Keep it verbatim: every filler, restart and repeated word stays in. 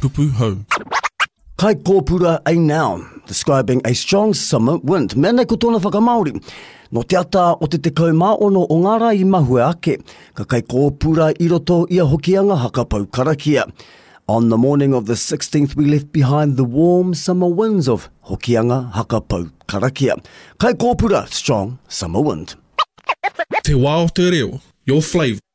kupu hau. Kai kōpura a noun, describing a strong summer wind. Mena ko tōna whakamauri. No te ata o te te kaumāono o ngara I mahue ake, ka kai kōpura I roto I a hokianga hakapau karakia. On the morning of the sixteenth, we left behind the warm summer winds of hokianga hakapau karakia. Kai kōpura, strong summer wind. Te wā o te reo, your flavour.